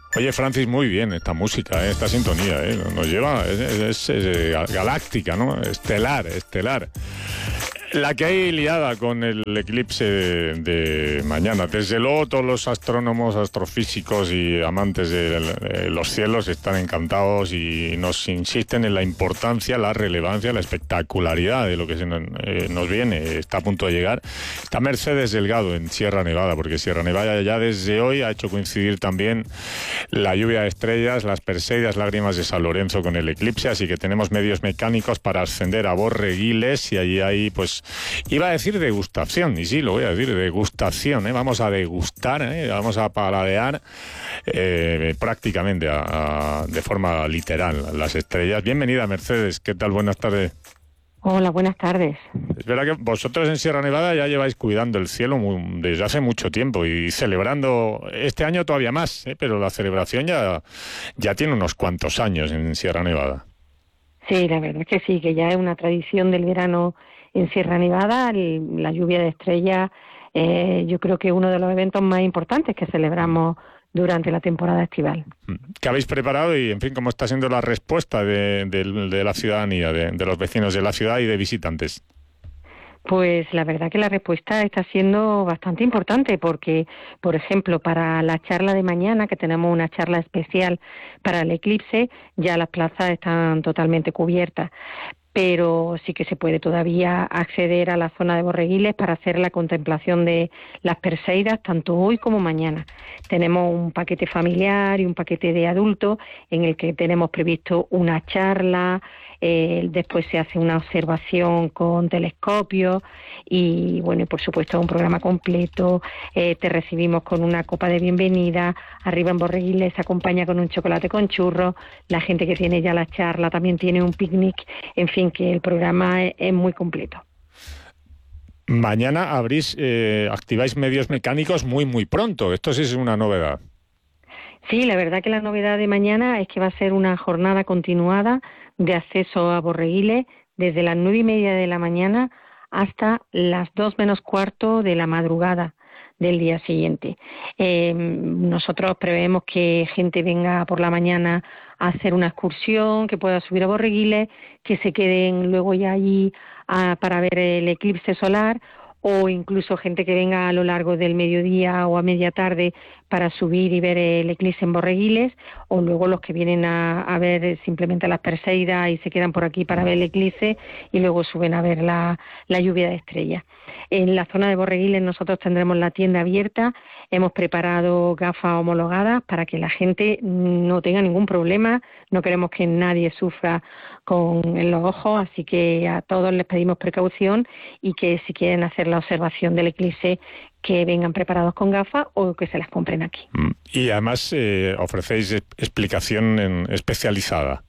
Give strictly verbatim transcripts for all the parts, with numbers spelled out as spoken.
Oye, Francis, muy bien esta música, ¿eh? Esta sintonía, ¿eh? Nos lleva, es, es, es, es galáctica, ¿no? Estelar, estelar. La que hay liada con el eclipse de, de mañana. Desde luego todos los astrónomos, astrofísicos y amantes de, de los cielos están encantados y nos insisten en la importancia, la relevancia, la espectacularidad de lo que se nos, eh, nos viene. Está a punto de llegar. Está Mercedes Delgado en Sierra Nevada, porque Sierra Nevada ya desde hoy ha hecho coincidir también la lluvia de estrellas, las Perseidas lágrimas de San Lorenzo con el eclipse, así que tenemos medios mecánicos para ascender a Borreguiles y allí hay, pues, iba a decir degustación, y sí, lo voy a decir, degustación, ¿eh? Vamos a degustar, ¿eh? Vamos a paladear eh, prácticamente a, a, de forma literal las estrellas. Bienvenida, Mercedes, ¿qué tal? Buenas tardes. Hola, buenas tardes. Es verdad que vosotros en Sierra Nevada ya lleváis cuidando el cielo muy, desde hace mucho tiempo y celebrando este año todavía más, ¿eh? Pero la celebración ya, ya tiene unos cuantos años en Sierra Nevada. Sí, la verdad es que sí, que ya es una tradición del verano en Sierra Nevada. El, la lluvia de estrellas, eh, yo creo que es uno de los eventos más importantes que celebramos durante la temporada estival. ¿Qué habéis preparado y, en fin, cómo está siendo la respuesta de, de, de la ciudadanía, de, de los vecinos de la ciudad y de visitantes? Pues la verdad que la respuesta está siendo bastante importante porque, por ejemplo, para la charla de mañana, que tenemos una charla especial para el eclipse, ya las plazas están totalmente cubiertas. Pero sí que se puede todavía acceder a la zona de Borreguiles para hacer la contemplación de las Perseidas tanto hoy como mañana. Tenemos un paquete familiar y un paquete de adultos en el que tenemos previsto una charla, eh, después se hace una observación con telescopios y, bueno, y por supuesto un programa completo. Eh, te recibimos con una copa de bienvenida, arriba en Borreguiles se acompaña con un chocolate con churros, la gente que tiene ya la charla también tiene un picnic, en fin, que el programa es, es muy completo. Mañana abrís, eh, activáis medios mecánicos muy, muy pronto. Esto sí es una novedad. Sí, la verdad que la novedad de mañana es que va a ser una jornada continuada de acceso a Borreguiles desde las nueve y media de la mañana hasta las dos menos cuarto de la madrugada del día siguiente. Eh, nosotros preveemos que gente venga por la mañana a hacer una excursión, que pueda subir a Borreguiles, que se queden luego ya allí a, para ver el eclipse solar, o incluso gente que venga a lo largo del mediodía o a media tarde para subir y ver el eclipse en Borreguiles, o luego los que vienen a, a ver simplemente las Perseidas y se quedan por aquí para ver el eclipse y luego suben a ver la, la lluvia de estrellas. En la zona de Borreguiles nosotros tendremos la tienda abierta, hemos preparado gafas homologadas para que la gente no tenga ningún problema, no queremos que nadie sufra con en los ojos, así que a todos les pedimos precaución y que si quieren hacer la observación del eclipse que vengan preparados con gafas o que se las compren aquí. Y además eh, ofrecéis explicación en, especializada.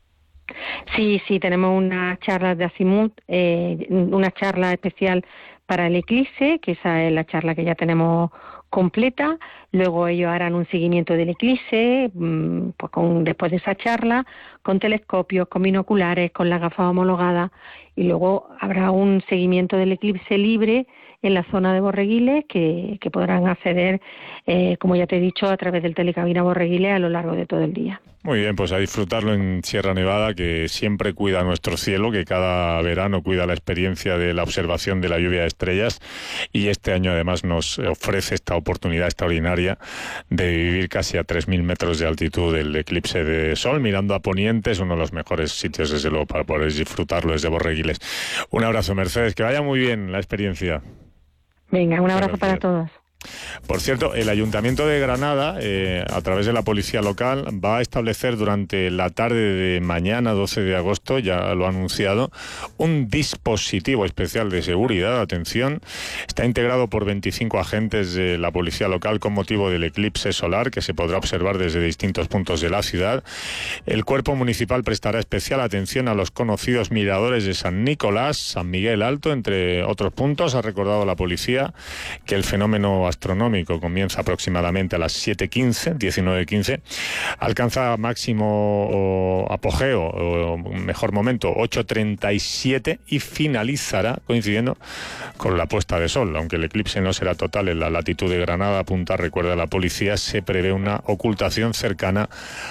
Sí, sí, tenemos una charla de azimut, eh, una charla especial para el eclipse, que esa es la charla que ya tenemos completa. Luego ellos harán un seguimiento del eclipse, pues con, después de esa charla, con telescopios, con binoculares, con las gafas homologadas, y luego habrá un seguimiento del eclipse libre en la zona de Borreguiles que, que podrán acceder, eh, como ya te he dicho, a través del telecabina Borreguiles a lo largo de todo el día. Muy bien, pues a disfrutarlo en Sierra Nevada, que siempre cuida nuestro cielo, que cada verano cuida la experiencia de la observación de la lluvia de estrellas, y este año además nos ofrece esta oportunidad extraordinaria de vivir casi a tres mil metros de altitud el eclipse de sol, mirando a Poniente. Es uno de los mejores sitios, desde luego, para poder disfrutarlo desde Borreguiles. Un abrazo, Mercedes, que vaya muy bien la experiencia. Venga, un abrazo para todos. Por cierto, el Ayuntamiento de Granada, eh, a través de la Policía Local, va a establecer durante la tarde de mañana, doce de agosto, ya lo ha anunciado, un dispositivo especial de seguridad. Atención, está integrado por veinticinco agentes de la Policía Local con motivo del eclipse solar, que se podrá observar desde distintos puntos de la ciudad. El Cuerpo Municipal prestará especial atención a los conocidos miradores de San Nicolás, San Miguel Alto, entre otros puntos. Ha recordado la policía que el fenómeno astronómico comienza aproximadamente a las siete quince, diecinueve quince, alcanza máximo o apogeo, o mejor momento, ocho treinta y siete, y finalizará coincidiendo con la puesta de sol. Aunque el eclipse no será total en la latitud de Granada Punta, recuerda la policía, se prevé una ocultación cercana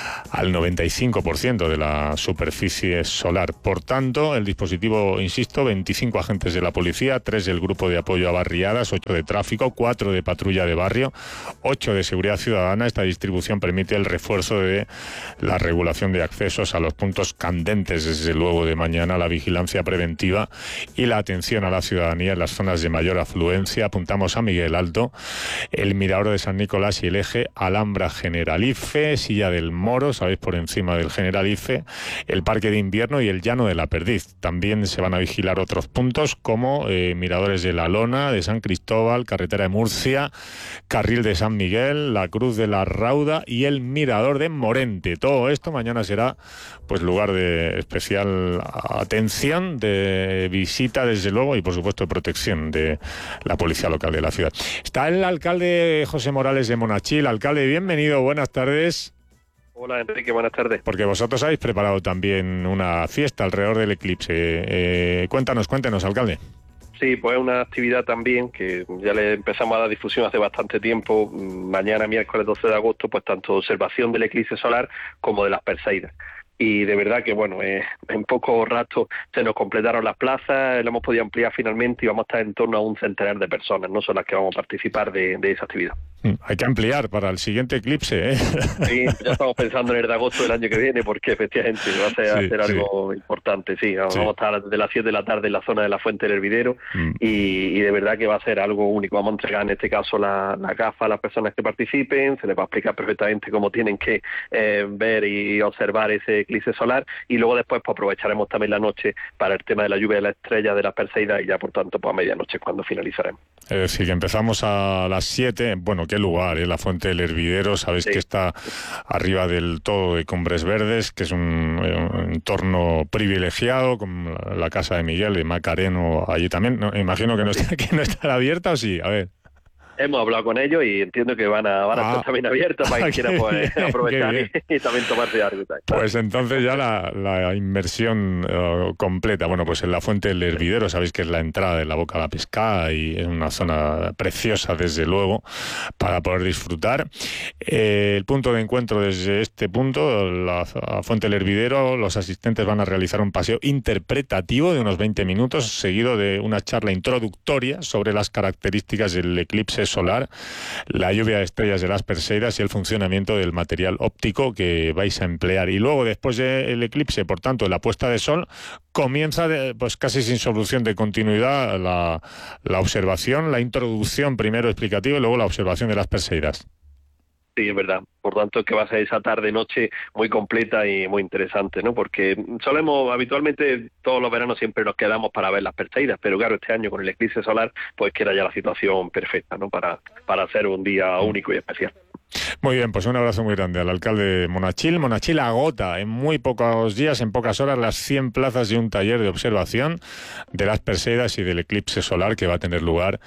al noventa y cinco por ciento de la superficie solar. Por tanto, el dispositivo, insisto, veinticinco agentes de la policía, tres del grupo de apoyo a barriadas, ocho de tráfico, cuatro de patrulla de barrio, ocho de seguridad ciudadana. Esta distribución permite el refuerzo de la regulación de accesos a los puntos candentes, desde luego, de mañana, la vigilancia preventiva y la atención a la ciudadanía en las zonas de mayor afluencia. Apuntamos a Miguel Alto, el Mirador de San Nicolás y el eje Alhambra Generalife, Silla del Moro, sabéis, por encima del Generalife, el Parque de Invierno y el Llano de la Perdiz. También se van a vigilar otros puntos como eh, Miradores de la Lona, de San Cristóbal, Carretera de Murcia, Carril de San Miguel, la Cruz de la Rauda y el Mirador de Morente. Todo esto mañana será pues lugar de especial atención, de visita, desde luego, y por supuesto de protección de la policía local de la ciudad. Está el alcalde José Morales de Monachil. Alcalde, bienvenido, buenas tardes. Hola Enrique, buenas tardes. Porque vosotros habéis preparado también una fiesta alrededor del eclipse. Eh, cuéntanos, cuéntenos, alcalde. Sí, pues es una actividad también que ya le empezamos a dar difusión hace bastante tiempo. Mañana, miércoles doce de agosto, pues tanto observación del eclipse solar como de las Perseidas. Y de verdad que, bueno, eh, en poco rato se nos completaron las plazas, lo hemos podido ampliar finalmente y vamos a estar en torno a un centenar de personas, no son las que vamos a participar de, de esa actividad. Hay que ampliar para el siguiente eclipse, ¿eh? Sí, ya estamos pensando en el de agosto del año que viene, porque efectivamente va a ser, sí, hacer sí. algo importante, sí. Vamos sí. a estar desde las siete de la tarde en la zona de la Fuente del Hervidero mm. y, y de verdad que va a ser algo único. Vamos a entregar en este caso la, la gafa a las personas que participen, se les va a explicar perfectamente cómo tienen que eh, ver y observar ese eclipse solar, y luego después pues aprovecharemos también la noche para el tema de la lluvia de las estrellas, de las Perseidas, y ya por tanto pues a medianoche es cuando finalizaremos. Es decir, que empezamos a las siete, bueno, qué lugar, ¿eh? La Fuente del Hervidero, sabéis sí. que está arriba del todo de Cumbres Verdes, que es un, un entorno privilegiado, con la casa de Miguel, de Macareno, allí también. No, imagino que no, está, que no estará abierta, ¿o sí? A ver. Hemos hablado con ellos y entiendo que van a, van a ah. estar también abiertos para quien quiera pues, aprovechar y, y también tomarse algo. Pues entonces ya la, la inmersión uh, completa. Bueno, pues en la Fuente del Hervidero, sabéis que es la entrada de la Boca de la Pescada y es una zona preciosa, desde luego, para poder disfrutar. Eh, el punto de encuentro desde este punto, la, la Fuente del Hervidero, los asistentes van a realizar un paseo interpretativo de unos veinte minutos, seguido de una charla introductoria sobre las características del eclipse solar, la lluvia de estrellas de las Perseidas y el funcionamiento del material óptico que vais a emplear. Y luego, después del eclipse, por tanto, de la puesta de sol, comienza de, pues casi sin solución de continuidad la, la observación, la introducción primero explicativa y luego la observación de las Perseidas. Sí, es verdad. Por tanto, que va a ser esa tarde-noche muy completa y muy interesante, ¿no? Porque solemos, habitualmente, todos los veranos siempre nos quedamos para ver las Perseidas, pero claro, este año con el eclipse solar, pues que era ya la situación perfecta, ¿no? Para, para hacer un día único y especial. Muy bien, pues un abrazo muy grande al alcalde de Monachil. Monachil agota en muy pocos días, en pocas horas, las cien plazas de un taller de observación de las Perseidas y del eclipse solar que va a tener lugar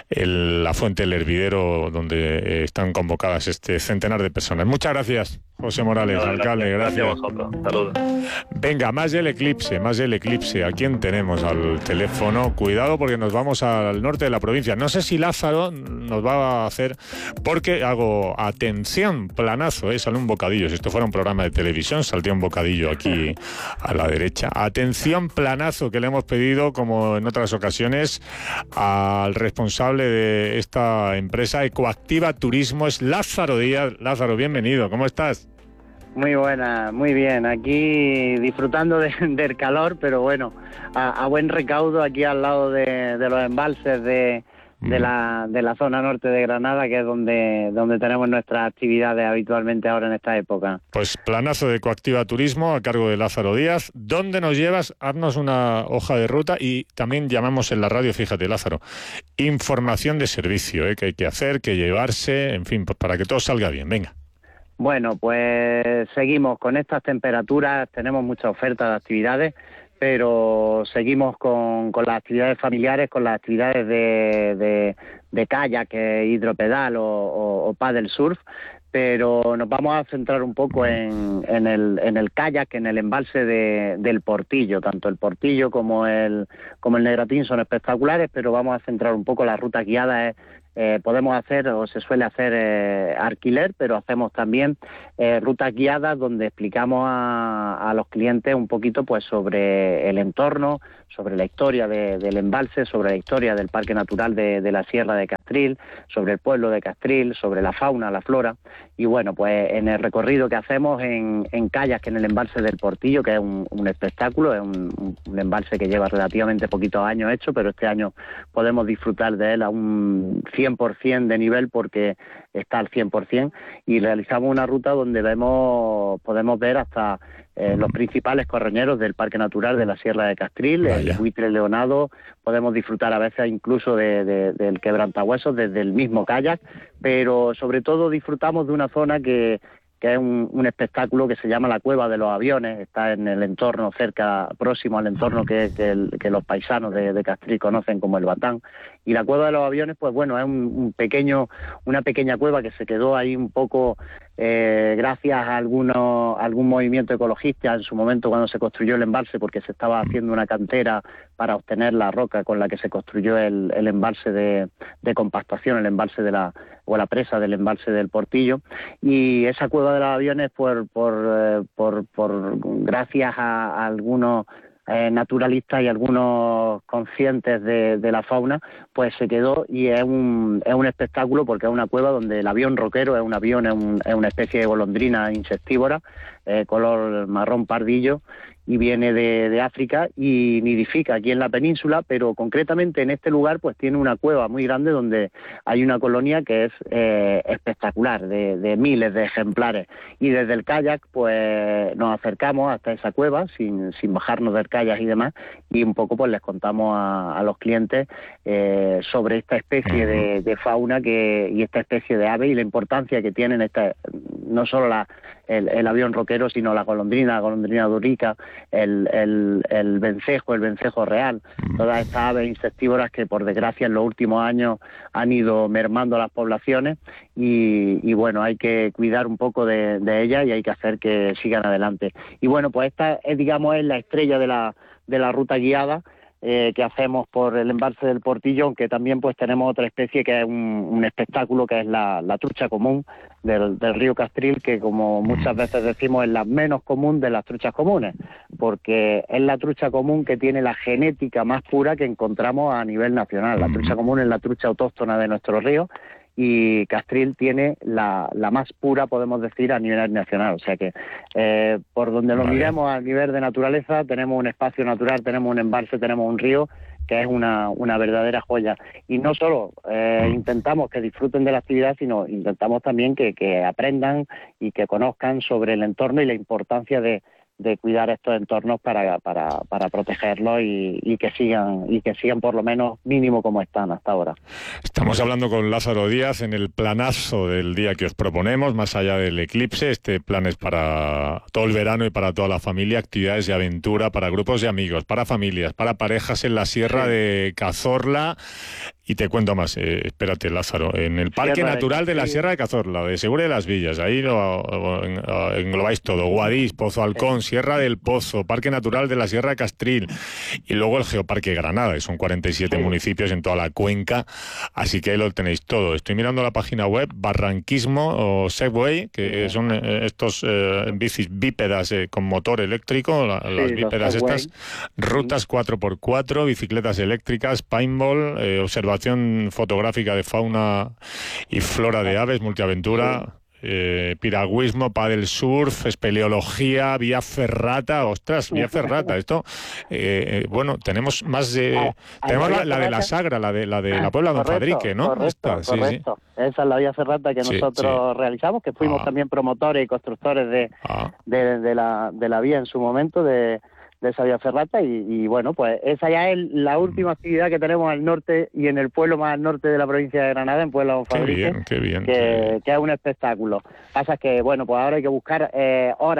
en la Fuente del Hervidero, donde están convocadas este centenar de personas. Muchas gracias, José Morales, no, alcalde. Gracias. Gracias a vosotros. Saludos. Venga, más del eclipse, más del eclipse. ¿A quién tenemos al teléfono? Cuidado, porque nos vamos al norte de la provincia. No sé si Lázaro nos va a hacer, porque hago atención, planazo, ¿eh? Sale un bocadillo. Si esto fuera un programa de televisión, saldría un bocadillo aquí a la derecha. Atención, planazo, que le hemos pedido, como en otras ocasiones, al responsable de esta empresa, Ecoactiva Turismo, es Lázaro Díaz. Lázaro, bienvenido. ¿Cómo estás? Muy buena, muy bien. Aquí disfrutando de, del calor, pero bueno, a, a buen recaudo aquí al lado de, de los embalses de, de, mm. la, de la zona norte de Granada, que es donde, donde tenemos nuestras actividades habitualmente ahora en esta época. Pues planazo de Ecoactiva Turismo a cargo de Lázaro Díaz. ¿Dónde nos llevas? Haznos una hoja de ruta y también llamamos en la radio, fíjate, Lázaro, información de servicio, ¿eh? Que hay que hacer, que llevarse, en fin, pues para que todo salga bien. Venga. Bueno, pues seguimos con estas temperaturas, tenemos muchas ofertas de actividades, pero seguimos con, con las actividades familiares, con las actividades de, de, de kayak, hidropedal o, o, o paddle surf, pero nos vamos a centrar un poco en, en, el, en el kayak, en el embalse de, del Portillo. Tanto el Portillo como el, como el Negratín son espectaculares, pero vamos a centrar un poco las rutas guiadas. Eh, podemos hacer, o se suele hacer, eh, alquiler, pero hacemos también eh, rutas guiadas donde explicamos a, a los clientes un poquito pues sobre el entorno, sobre la historia de, del embalse, sobre la historia del Parque Natural de, de la Sierra de Castril, sobre el pueblo de Castril, sobre la fauna, la flora. Y bueno, pues en el recorrido que hacemos en, en kayak en el embalse del Portillo, que es un, un espectáculo, es un, un embalse que lleva relativamente poquitos años hecho, pero este año podemos disfrutar de él a un cien por ciento de nivel porque está al cien por ciento, y realizamos una ruta donde vemos podemos ver hasta eh, los principales correñeros del Parque Natural de la Sierra de Castril, Vaya. el buitre leonado, podemos disfrutar a veces incluso de, de, del quebrantahuesos desde el mismo kayak, pero sobre todo disfrutamos de una zona que que es un, un espectáculo que se llama la Cueva de los Aviones, está en el entorno cerca, próximo al entorno que, que, el, que los paisanos de, de Castril conocen como el Batán. Y la Cueva de los Aviones, pues bueno, es un, un pequeño, una pequeña cueva que se quedó ahí un poco eh, gracias a algunos, algún movimiento ecologista en su momento cuando se construyó el embalse, porque se estaba haciendo una cantera para obtener la roca con la que se construyó el, el embalse de, de compactación, el embalse de la, o la presa del embalse del Portillo. Y esa Cueva de los Aviones, por, por, eh, por, por gracias a, a algunos eh, naturalistas y algunos conscientes de, de la fauna, pues se quedó, y es un, es un espectáculo porque es una cueva donde el avión roquero es un avión, es, un, es una especie de golondrina insectívora, eh, color marrón pardillo, y viene de, de África y nidifica aquí en la península, pero concretamente en este lugar pues tiene una cueva muy grande donde hay una colonia que es eh, espectacular, de, de miles de ejemplares, y desde el kayak pues nos acercamos hasta esa cueva sin, sin bajarnos del kayak y demás, y un poco pues les contamos a, a los clientes eh, sobre esta especie de, de fauna que, y esta especie de ave y la importancia que tienen esta, no solo la El, el avión roquero, sino la golondrina, la golondrina durica, el, el, el vencejo, el vencejo real, todas estas aves insectívoras que por desgracia en los últimos años han ido mermando las poblaciones, y, y bueno, hay que cuidar un poco de, de ellas y hay que hacer que sigan adelante. Y bueno, pues esta es, digamos, es la estrella de la, de la ruta guiada Eh, que hacemos por el embalse del Portillo, aunque también pues tenemos otra especie que es un, un espectáculo, que es la, la trucha común del, del río Castril, que como muchas veces decimos es la menos común de las truchas comunes, porque es la trucha común que tiene la genética más pura que encontramos a nivel nacional. La trucha común es la trucha autóctona de nuestro río, y Castril tiene la, la más pura, podemos decir, a nivel nacional. O sea que eh, por donde lo vale. miremos a nivel de naturaleza, tenemos un espacio natural, tenemos un embalse, tenemos un río que es una, una verdadera joya. Y no solo eh, intentamos que disfruten de la actividad, sino intentamos también que, que aprendan y que conozcan sobre el entorno y la importancia de de cuidar estos entornos para, para, para protegerlos y, y que sigan y que sigan por lo menos mínimo como están hasta ahora. Estamos hablando con Lázaro Díaz en el planazo del día que os proponemos, más allá del eclipse. Este plan es para todo el verano y para toda la familia, actividades de aventura para grupos de amigos, para familias, para parejas en la Sierra sí. de Cazorla. Y te cuento más, eh, espérate, Lázaro, en el Parque Sierra Natural de, de la Sierra de Cazorla, de Segura de las Villas, ahí lo, lo, lo englobáis todo, Guadix, Pozo Halcón, Sierra del Pozo, Parque Natural de la Sierra de Castril, y luego el Geoparque Granada, que son cuarenta y siete sí. municipios en toda la cuenca, así que ahí lo tenéis todo. Estoy mirando la página web, Barranquismo o Segway, que sí. son eh, estos eh, bicis bípedas eh, con motor eléctrico, la, sí, las bípedas estas, rutas cuatro por cuatro, bicicletas eléctricas, paintball, eh, observación fotográfica de fauna y flora de aves, multiaventura, eh, piragüismo, paddle surf, espeleología, vía ferrata, ostras, vía ferrata, esto, eh, bueno, tenemos más de, ah, tenemos la, la de la Sagra, la de la de la Puebla Don Fadrique, ¿no? Correcto, Esta, sí, correcto. Sí. Esa es la vía ferrata que sí, nosotros sí. realizamos, que fuimos ah. también promotores y constructores de, ah. de, de, la, de la vía en su momento, de de esa vía ferrata, y, y bueno, pues esa ya es la última actividad que tenemos al norte y en el pueblo más al norte de la provincia de Granada, en Puebla Don Fadrique, qué bien, qué bien, que, qué bien. que es un espectáculo. Pasa que, bueno, pues ahora hay que buscar eh, horas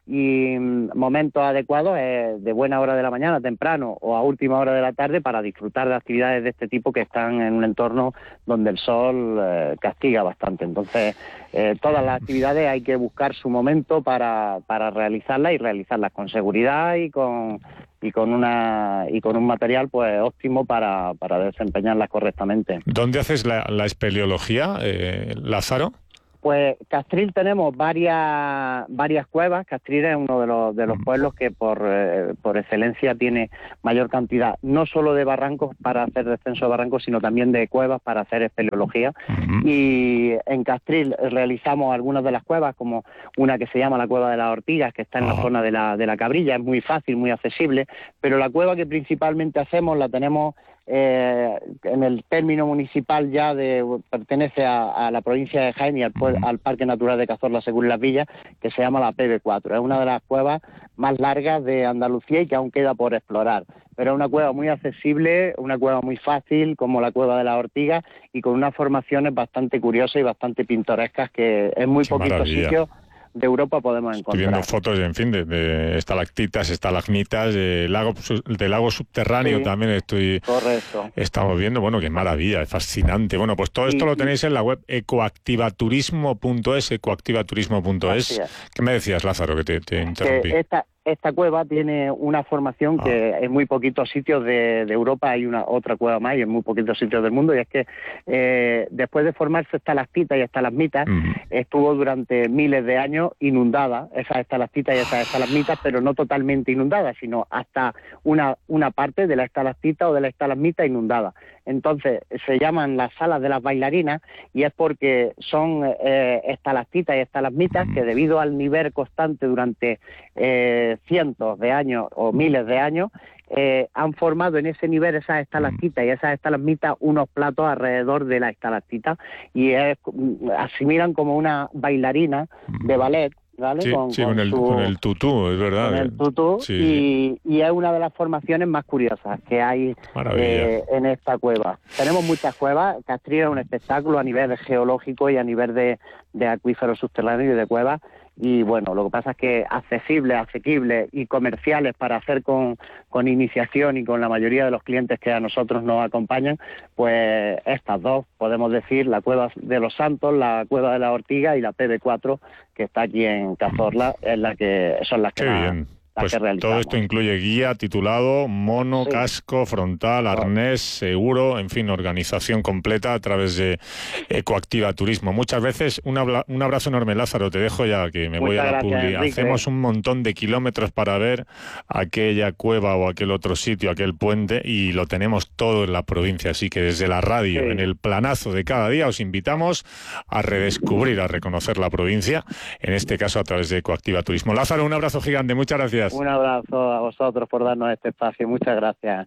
y momentos adecuados eh, de buena hora de la mañana, temprano o a última hora de la tarde para disfrutar de actividades de este tipo que están en un entorno donde el sol eh, castiga bastante. Entonces, eh, todas las actividades hay que buscar su momento para, para realizarlas y realizarlas con seguridad y con y con una y con un material pues óptimo para, para desempeñarlas correctamente. ¿Dónde haces la, la espeleología, eh, Lázaro? Pues Castril tenemos varias varias cuevas. Castril es uno de los de los pueblos que por eh, por excelencia tiene mayor cantidad, no solo de barrancos para hacer descenso de barrancos, sino también de cuevas para hacer espeleología. Uh-huh. Y en Castril realizamos algunas de las cuevas, como una que se llama la Cueva de las Ortigas, que está en uh-huh. la zona de la de la Cabrilla. Es muy fácil, muy accesible, pero la cueva que principalmente hacemos la tenemos Eh, en el término municipal ya de pertenece a, a la provincia de Jaén y al, al Parque Natural de Cazorla, Según las Villas, que se llama la P B cuatro. Es una de las cuevas más largas de Andalucía y que aún queda por explorar. Pero es una cueva muy accesible, una cueva muy fácil, como la Cueva de las Ortigas, y con unas formaciones bastante curiosas y bastante pintorescas que en muy poquitos sitios de Europa podemos encontrar. Estoy viendo fotos, en fin, de, de estalactitas, estalagmitas, de lago, de lago subterráneo sí, también estoy... Correcto. Estamos viendo, bueno, qué maravilla, es fascinante. Bueno, pues todo esto sí, lo tenéis en la web ecoactivaturismo punto es, ecoactivaturismo punto es. ¿Qué me decías, Lázaro, que te, te interrumpí? Que esta, esta cueva tiene una formación ah. que en muy poquitos sitios de, de Europa hay una otra cueva más y en muy poquitos sitios del mundo, y es que eh, después de formarse estalactitas y estalagmitas, uh-huh. estuvo durante miles de años inundada, esas estalactitas y esas estalagmitas, pero no totalmente inundadas, sino hasta una, una parte de la estalactita o de la estalagmita inundada. Entonces se llaman las salas de las bailarinas, y es porque son eh, estalactitas y estalagmitas que, debido al nivel constante durante eh, cientos de años o miles de años, eh, han formado en ese nivel esas estalactitas y esas estalagmitas unos platos alrededor de la estalactita, y es, asimilan como una bailarina de ballet, ¿vale? Sí, con, sí, con, con, el, su, con el tutú, es verdad. Con el tutú, sí. y, y es una de las formaciones más curiosas que hay eh, en esta cueva. Tenemos muchas cuevas. Castril es un espectáculo a nivel geológico y a nivel de, de acuíferos subterráneos y de cuevas. Y bueno, lo que pasa es que accesibles, asequibles y comerciales para hacer con, con iniciación y con la mayoría de los clientes que a nosotros nos acompañan, pues estas dos, podemos decir, la Cueva de los Santos, la Cueva de la Ortiga y la P B cuatro, que está aquí en Cazorla, es la que son las que... Qué más, bien. Pues todo esto incluye guía titulado mono, sí. casco, frontal, arnés, seguro, en fin, organización completa a través de Ecoactiva Turismo. Muchas veces, un, abla, un abrazo enorme, Lázaro, te dejo ya que me Muchas voy a la publi. Hacemos un montón de kilómetros para ver aquella cueva o aquel otro sitio, aquel puente, y lo tenemos todo en la provincia, así que desde la radio, sí. en el planazo de cada día, os invitamos a redescubrir, a reconocer la provincia, en este caso a través de Ecoactiva Turismo. Lázaro, un abrazo gigante, muchas gracias. Un abrazo a vosotros por darnos este espacio. Muchas gracias.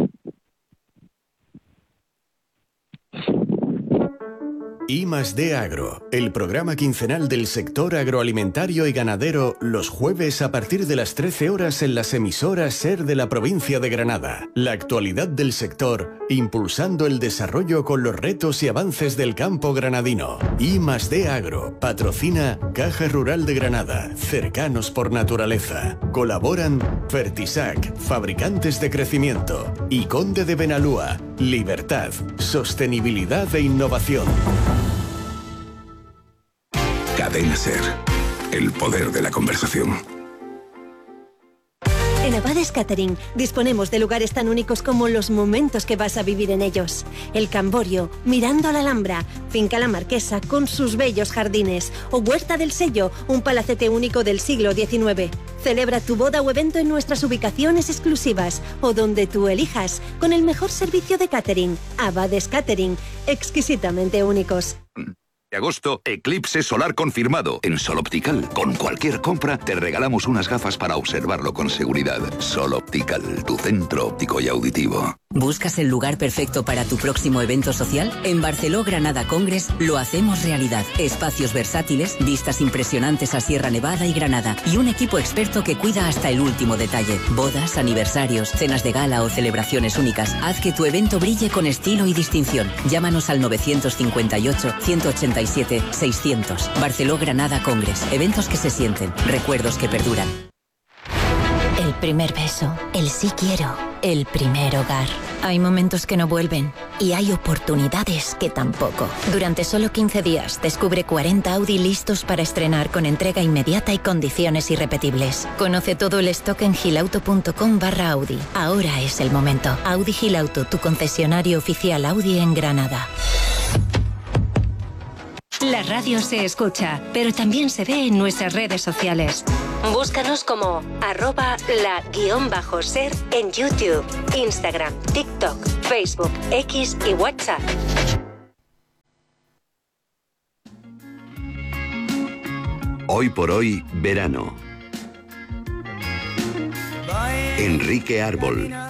I más D Agro, el programa quincenal del sector agroalimentario y ganadero, los jueves a partir de las trece horas en las emisoras SER de la provincia de Granada. La actualidad del sector, impulsando el desarrollo con los retos y avances del campo granadino. I más D Agro, patrocina Caja Rural de Granada, cercanos por naturaleza. Colaboran Fertisac, fabricantes de crecimiento, y Conde de Benalúa, libertad, sostenibilidad e innovación. Cadena SER, el poder de la conversación. En Abades Catering disponemos de lugares tan únicos como los momentos que vas a vivir en ellos. El Camborio, mirando a la Alhambra, Finca La Marquesa con sus bellos jardines, o Huerta del Sello, un palacete único del siglo diecinueve. Celebra tu boda o evento en nuestras ubicaciones exclusivas o donde tú elijas, con el mejor servicio de catering. Abades Catering, exquisitamente únicos. De agosto, eclipse solar confirmado en Sol Optical. Con cualquier compra te regalamos unas gafas para observarlo con seguridad. Sol Optical, tu centro óptico y auditivo. ¿Buscas el lugar perfecto para tu próximo evento social? En Barceló Granada Congress lo hacemos realidad. Espacios versátiles, vistas impresionantes a Sierra Nevada y Granada y un equipo experto que cuida hasta el último detalle. Bodas, aniversarios, cenas de gala o celebraciones únicas. Haz que tu evento brille con estilo y distinción. Llámanos al novecientos cincuenta y ocho, ciento ochenta y siete, seiscientos. Barceló Granada Congress. Eventos que se sienten, recuerdos que perduran. El primer beso, el sí quiero, el primer hogar. Hay momentos que no vuelven y hay oportunidades que tampoco. Durante solo quince días descubre cuarenta Audi listos para estrenar con entrega inmediata y condiciones irrepetibles. Conoce todo el stock en gilauto.com barra Audi. Ahora es el momento. Audi Gilauto, tu concesionario oficial Audi en Granada. La radio se escucha, pero también se ve en nuestras redes sociales. Búscanos como arroba la guión bajo ser en YouTube, Instagram, TikTok, Facebook, X y WhatsApp. Hoy por hoy, verano. Enrique Árbol.